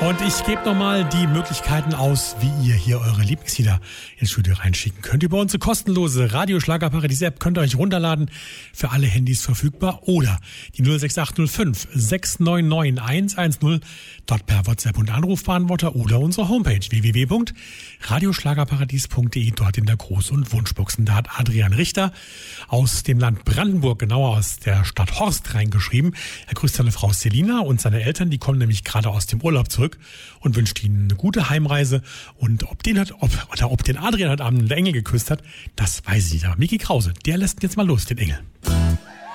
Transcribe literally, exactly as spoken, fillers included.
Und ich gebe nochmal die Möglichkeiten aus, wie ihr hier eure Lieblingslieder ins Studio reinschicken könnt. Über unsere kostenlose Radio-Schlagerparadies-App könnt ihr euch runterladen, für alle Handys verfügbar. Oder die null sechs acht null fünf sechs neun neun eins eins null, dort per WhatsApp und Anrufbeantworter oder unsere Homepage w w w punkt radioschlagerparadies punkt de, dort in der Groß- und Wunschboxen. Da hat Adrian Richter aus dem Land Brandenburg, genauer aus der Stadt Horst, reingeschrieben. Er grüßt seine Frau Selina und seine Eltern, die kommen nämlich gerade aus dem Urlaub zurück, und wünscht ihnen eine gute Heimreise. Und ob den hat, ob, oder ob den Adrian heute Abend der Engel geküsst hat, das weiß ich nicht. Aber Miki Krause, der lässt jetzt mal los, den Engel.